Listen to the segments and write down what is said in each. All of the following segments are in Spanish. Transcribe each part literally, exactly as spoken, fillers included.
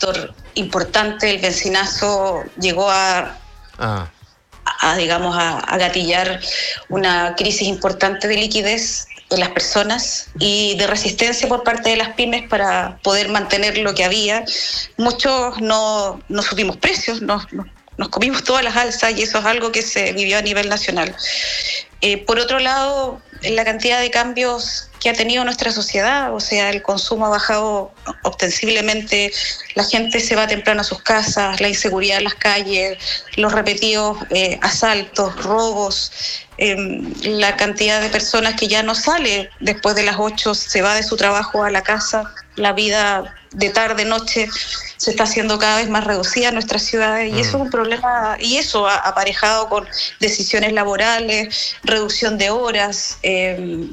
factor importante. El benzinazo llegó a, ah. a, a digamos, a, a gatillar una crisis importante de liquidez de las personas y de resistencia por parte de las pymes para poder mantener lo que había. Muchos no, no subimos precios, no, no, nos comimos todas las alzas y eso es algo que se vivió a nivel nacional. Eh, por otro lado, la cantidad de cambios que ha tenido nuestra sociedad, o sea, el consumo ha bajado ostensiblemente, la gente se va temprano a sus casas, la inseguridad en las calles, los repetidos eh, asaltos, robos, eh, la cantidad de personas que ya no sale después de las ocho, se va de su trabajo a la casa, la vida de tarde, noche se está haciendo cada vez más reducida en nuestras ciudades y eso es un problema, y eso ha aparejado con decisiones laborales, reducción de horas, eh,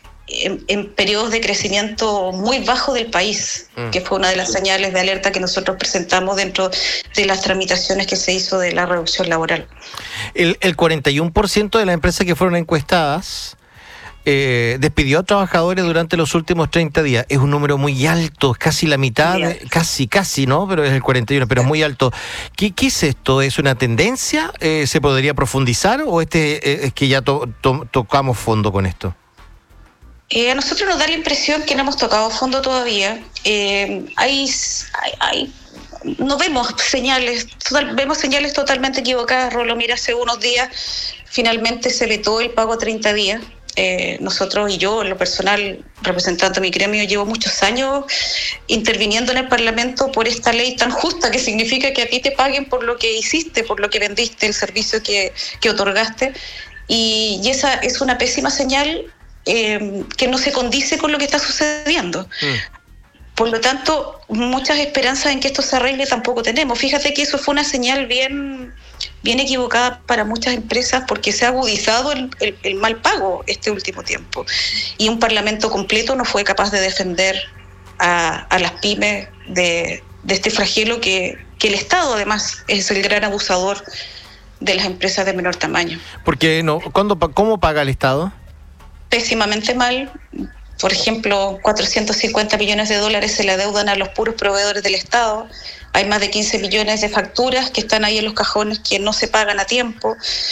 En, en periodos de crecimiento muy bajo del país, mm. que fue una de las señales de alerta que nosotros presentamos dentro de las tramitaciones que se hizo de la reducción laboral. El, el cuarenta y uno por ciento de las empresas que fueron encuestadas eh, despidió a trabajadores durante los últimos treinta días. Es un número muy alto, es casi la mitad, de, casi, casi, ¿no? Pero es el cuarenta y uno, pero es muy alto. ¿Qué, qué es esto? ¿Es una tendencia? Eh, ¿Se podría profundizar o este eh, es que ya to, to, tocamos fondo con esto? Eh, a nosotros nos da la impresión que no hemos tocado fondo todavía. Eh, hay, hay, hay, no vemos señales, total, vemos señales totalmente equivocadas. Rolo, mira, hace unos días finalmente se vetó el pago a treinta días. Eh, nosotros y yo, en lo personal, representante de mi gremio, llevo muchos años interviniendo en el Parlamento por esta ley tan justa que significa que a ti te paguen por lo que hiciste, por lo que vendiste, el servicio que, que otorgaste. Y, y esa es una pésima señal. Eh, que no se condice con lo que está sucediendo. Mm. Por lo tanto, muchas esperanzas en que esto se arregle tampoco tenemos. Fíjate que eso fue una señal bien, bien equivocada para muchas empresas porque se ha agudizado el, el, el mal pago este último tiempo. Y un Parlamento completo no fue capaz de defender a, a las pymes de, de este flagelo que, que el Estado, además, es el gran abusador de las empresas de menor tamaño. ¿Por qué no? ¿Cuándo, ¿Cómo paga el Estado? Pésimamente mal. Por ejemplo, cuatrocientos cincuenta millones de dólares se le adeudan a los puros proveedores del Estado. Hay más de quince millones de facturas que están ahí en los cajones que no se pagan a tiempo.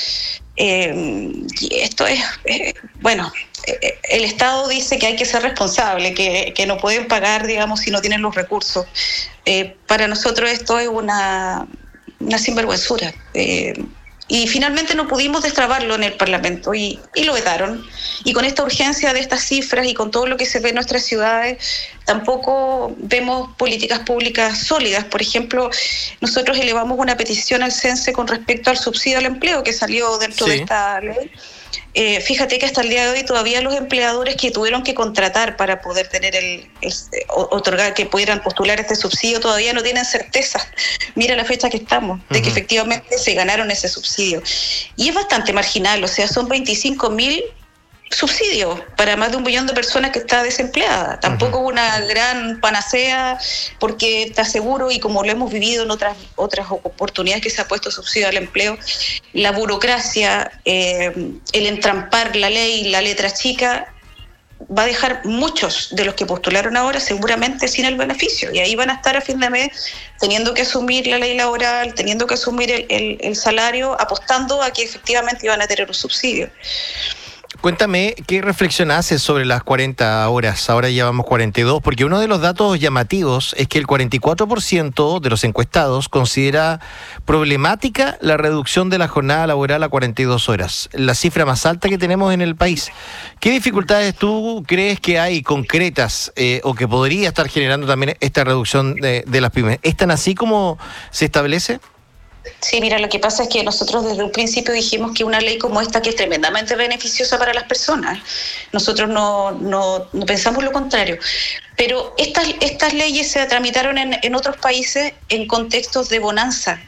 Eh, y esto es, eh, bueno, eh, el Estado dice que hay que ser responsable, que, que no pueden pagar, digamos, si no tienen los recursos. Eh, para nosotros esto es una, una sinvergüenzura. Eh, Y finalmente no pudimos destrabarlo en el Parlamento y, y lo vetaron. Y con esta urgencia de estas cifras y con todo lo que se ve en nuestras ciudades, tampoco vemos políticas públicas sólidas. Por ejemplo, nosotros elevamos una petición al CENSE con respecto al subsidio al empleo que salió dentro sí. de esta ley. Eh, fíjate que hasta el día de hoy todavía los empleadores que tuvieron que contratar para poder tener el, el otorgar, que pudieran postular este subsidio, todavía no tienen certeza. Mira la fecha que estamos, de uh-huh. que efectivamente se ganaron ese subsidio. Y es bastante marginal, o sea, son veinticinco mil subsidios para más de un millón de personas que está desempleada. Tampoco uh-huh. una gran panacea porque te aseguro, y como lo hemos vivido en otras otras oportunidades que se ha puesto subsidio al empleo, la burocracia, eh, el entrampar la ley, la letra chica, va a dejar muchos de los que postularon ahora seguramente sin el beneficio, y ahí van a estar a fin de mes teniendo que asumir la ley laboral, teniendo que asumir el, el, el salario, apostando a que efectivamente iban a tener un subsidio. Cuéntame, ¿qué reflexión haces sobre las cuarenta horas? Ahora llevamos cuarenta y dos, porque uno de los datos llamativos es que el cuarenta y cuatro por ciento de los encuestados considera problemática la reducción de la jornada laboral a cuarenta y dos horas, la cifra más alta que tenemos en el país. ¿Qué dificultades tú crees que hay concretas eh, o que podría estar generando también esta reducción de, de las pymes? ¿Es tan así como se establece? Sí, mira, lo que pasa es que nosotros desde un principio dijimos que una ley como esta, que es tremendamente beneficiosa para las personas, nosotros no, no, no pensamos lo contrario, pero estas, estas leyes se tramitaron en, en otros países en contextos de bonanza,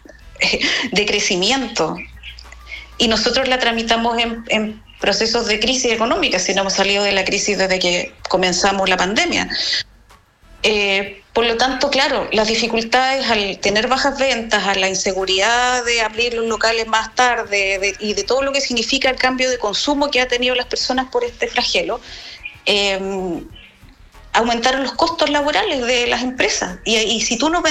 de crecimiento, y nosotros la tramitamos en, en procesos de crisis económica, si no hemos salido de la crisis desde que comenzamos la pandemia. Eh, por lo tanto, claro, las dificultades al tener bajas ventas, a la inseguridad de abrir los locales más tarde de, y de todo lo que significa el cambio de consumo que ha tenido las personas por este flagelo, eh, aumentaron los costos laborales de las empresas. Y, y si tú no